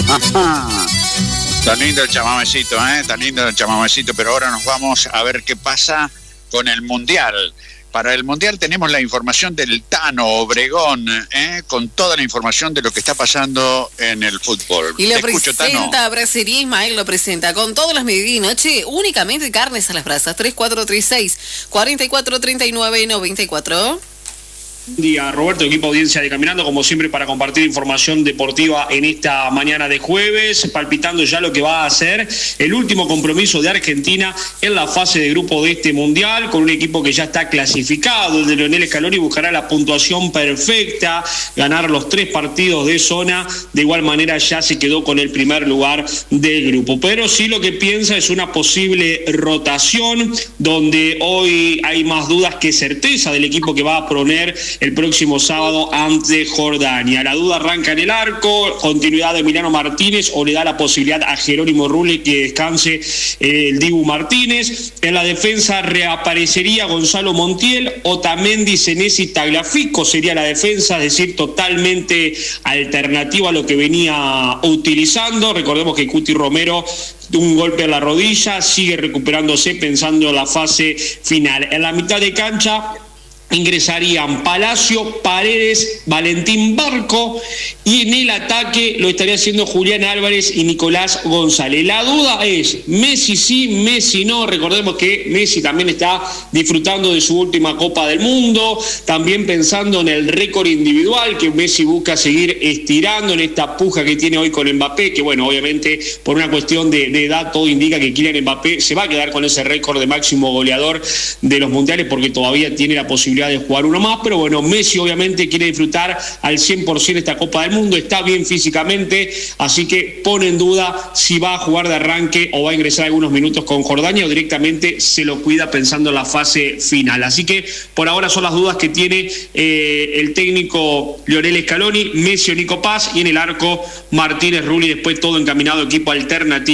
Tan lindo el chamamecito, tan lindo el chamamecito, pero ahora nos vamos a ver qué pasa con el Mundial. Para el Mundial tenemos la información del Tano Obregón, con toda la información de lo que está pasando en el fútbol. Y lo presenta Brasserie Ismael, lo presenta con todas las medidas, noche, únicamente carnes a las brasas, 3436-4439-94. Día, Roberto, equipo audiencia de Caminando, como siempre, para compartir información deportiva en esta mañana de jueves, palpitando ya lo que va a ser el último compromiso de Argentina en la fase de grupo de este Mundial, con un equipo que ya está clasificado. El de Lionel Scaloni buscará la puntuación perfecta, ganar los 3 partidos de zona, de igual manera ya se quedó con el primer lugar del grupo. Pero sí lo que piensa es una posible rotación, donde hoy hay más dudas que certeza del equipo que va a poner el próximo sábado ante Jordania. La duda arranca en el arco, continuidad de Emiliano Martínez, o le da la posibilidad a Jerónimo Rulli que descanse el Dibu Martínez. En la defensa reaparecería Gonzalo Montiel, Otamendi, Senesi, Tagliafico sería la defensa, es decir, totalmente alternativa a lo que venía utilizando. Recordemos que Cuti Romero, un golpe en la rodilla, sigue recuperándose pensando en la fase final. En la mitad de cancha ingresarían Palacio, Paredes, Valentín Barco, y en el ataque lo estaría haciendo Julián Álvarez y Nicolás González. La duda es Messi sí, Messi no. Recordemos que Messi también está disfrutando de su última Copa del Mundo, también pensando en el récord individual que Messi busca seguir estirando en esta puja que tiene hoy con Mbappé, que bueno, obviamente por una cuestión de edad todo indica que Kylian Mbappé se va a quedar con ese récord de máximo goleador de los mundiales, porque todavía tiene la posibilidad de jugar uno más. Pero bueno, Messi obviamente quiere disfrutar al 100% esta Copa del Mundo, está bien físicamente, así que pone en duda si va a jugar de arranque o va a ingresar algunos minutos con Jordania, o directamente se lo cuida pensando en la fase final. Así que por ahora son las dudas que tiene el técnico Lionel Scaloni: Messi o Nico Paz, y en el arco Martínez, Rulli, después todo encaminado, equipo alternativo